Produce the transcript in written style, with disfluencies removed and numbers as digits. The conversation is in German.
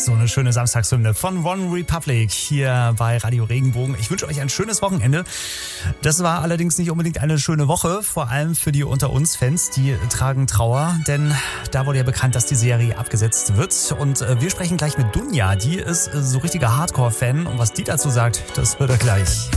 So eine schöne Samstagshymne von One Republic hier bei Radio Regenbogen. Ich wünsche euch ein schönes Wochenende. Das war allerdings nicht unbedingt eine schöne Woche, vor allem für die unter uns Fans, die tragen Trauer, denn da wurde ja bekannt, dass die Serie abgesetzt wird. Und wir sprechen gleich mit Dunja, die ist so richtiger Hardcore-Fan und was die dazu sagt, das hört ihr gleich.